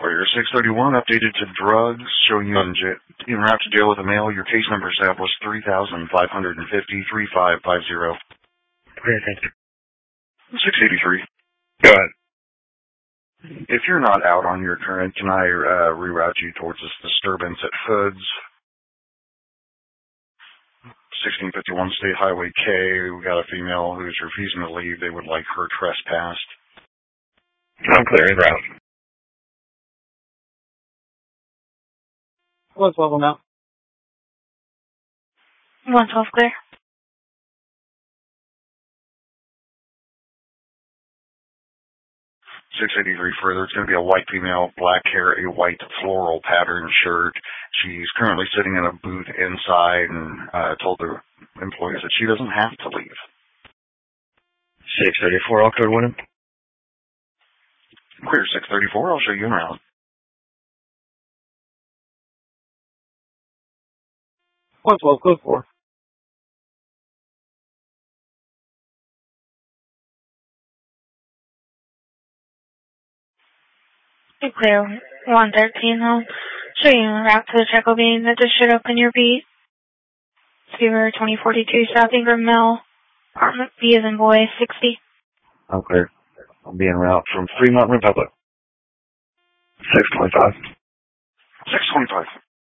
Courier 631 updated to drugs, showing you en route to jail with a mail. Your case number established 3,550-3550. Okay, thank you. 683. Go ahead. If you're not out on your current, can I reroute you towards this disturbance at Hoods? 1651 State Highway K. We got a female who's refusing to leave. They would like her trespassed. I'm clearing route. What's level now? 112 clear. 683 further. It's going to be a white female, black hair, a white floral pattern shirt. She's currently sitting in a booth inside and told the employees that she doesn't have to leave. 634, all code winning. Clear 634. I'll show you around. 112, code 4. Clear 113 home. Show you en route to the Checo beam that just showed up in your beat. Fever 2042 South Ingram Mill. Apartment B as in boy 60. I'm clear. I'll be en route from Fremont Republic. 625. 625.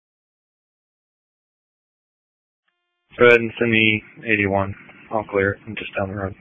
Go ahead and send me 81. All clear. I'm just down the road.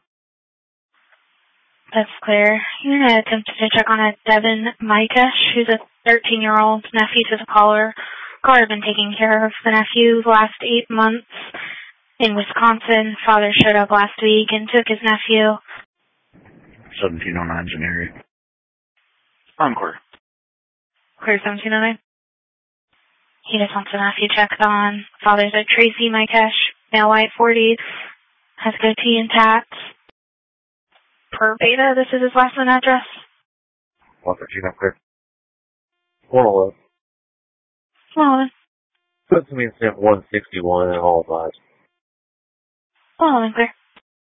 That's clear. You're going to attempt to check on a Devin Mikesh, who's a 13-year-old nephew to the caller. Caller has been taking care of the nephew the last 8 months in Wisconsin. Father showed up last week and took his nephew. 1709 Generic. I'm clear. Clear 1709. He just wants the nephew checked on. Father's at Tracy Mikesh, male white 40s, has goatee and tats. Per beta, this is his last known address. 113, I'm clear. 411. Well, Put to me at 161 and all advised. clear.